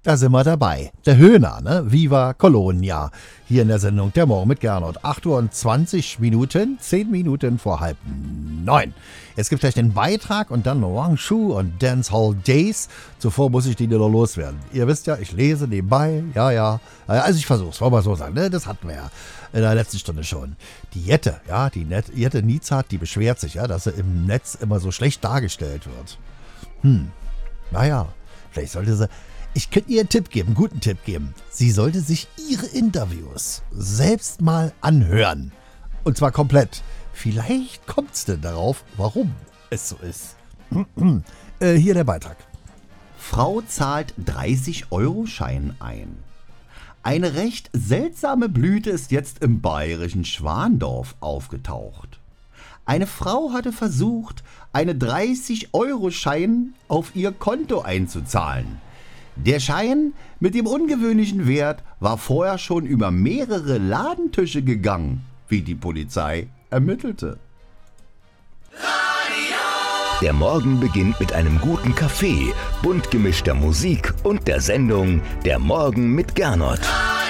Da sind wir dabei. Der Höhner, ne? Viva Colonia. Hier in der Sendung Der Morgen mit Gernot. 8 Uhr und 20 Minuten, 10 Minuten vor 8:30. Es gibt gleich den Beitrag und dann Wangshu und Dancehall Days. Zuvor muss ich die wieder loswerden. Ihr wisst ja, ich lese nebenbei. Ja. Also ich versuch's, wollen wir so sagen. Ne? Das hatten wir ja in der letzten Stunde schon. Die Jette, ja, Jette Niezhardt, die beschwert sich, ja, dass sie im Netz immer so schlecht dargestellt wird. Naja, vielleicht sollte sie... Ich könnte ihr einen Tipp geben, einen guten Tipp geben. Sie sollte sich ihre Interviews selbst mal anhören. Und zwar komplett. Vielleicht kommt es denn darauf, warum es so ist. Hier der Beitrag. Frau zahlt 30-Euro-Schein ein. Eine recht seltsame Blüte ist jetzt im bayerischen Schwandorf aufgetaucht. Eine Frau hatte versucht, einen 30-Euro-Schein auf ihr Konto einzuzahlen. Der Schein mit dem ungewöhnlichen Wert war vorher schon über mehrere Ladentische gegangen, wie die Polizei ermittelte. Der Morgen beginnt mit einem guten Kaffee, bunt gemischter Musik und der Sendung Der Morgen mit Gernot.